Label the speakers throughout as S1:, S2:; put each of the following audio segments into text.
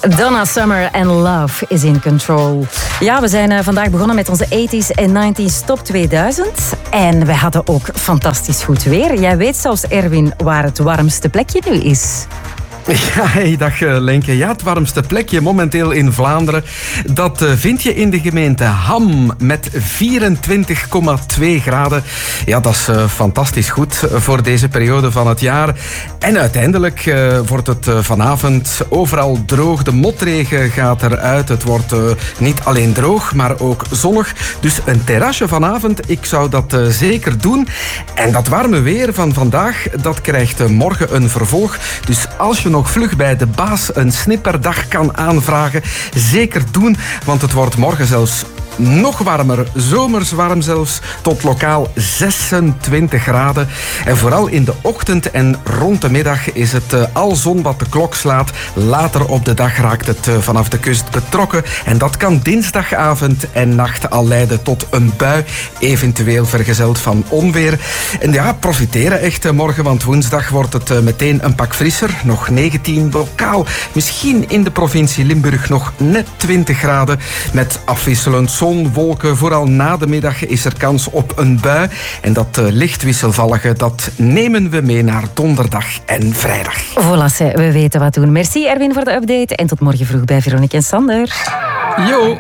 S1: Donna Summer and Love is in Control. Ja, we zijn vandaag begonnen met onze 80s en 90s top 2000. En we hadden ook fantastisch goed weer. Jij weet zelfs, Erwin, waar het warmste plekje nu is.
S2: Ja, hey, dag Lenke. Ja, het warmste plekje momenteel in Vlaanderen, dat vind je in de gemeente Ham met 24,2 graden. Ja, dat is fantastisch goed voor deze periode van het jaar. En uiteindelijk wordt het vanavond overal droog. De motregen gaat eruit. Het wordt niet alleen droog, maar ook zonnig. Dus een terrasje vanavond, ik zou dat zeker doen. En dat warme weer van vandaag, dat krijgt morgen een vervolg. Dus als je nog vlug bij de baas een snipperdag kan aanvragen, zeker doen, want het wordt morgen zelfs nog warmer, zomers warm zelfs, tot lokaal 26 graden. En vooral in de ochtend en rond de middag is het al zon wat de klok slaat. Later op de dag raakt het vanaf de kust betrokken. En dat kan dinsdagavond en nacht al leiden tot een bui, eventueel vergezeld van onweer. En ja, profiteren echt morgen, want woensdag wordt het meteen een pak frisser. Nog 19 lokaal. Misschien in de provincie Limburg nog net 20 graden. Met afwisselend zon, wolken. Vooral na de middag is er kans op een bui. En dat licht wisselvallige, dat nemen we mee naar donderdag en vrijdag.
S1: Voilà, we weten wat doen. Merci Erwin voor de update. En tot morgen vroeg bij Veronique en Sander.
S2: Jo!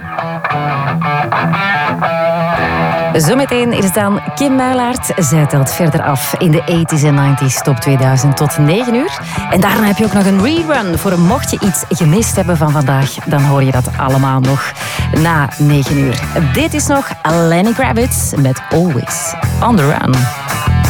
S1: Zometeen is het dan Kim Muilaert. Zij telt verder af in de 80s en 90s top 2000 tot 9 uur. En daarna heb je ook nog een rerun. Voor mocht je iets gemist hebben van vandaag, dan hoor je dat allemaal nog na 9 uur. Dit is nog Lenny Kravitz met Always on the Run.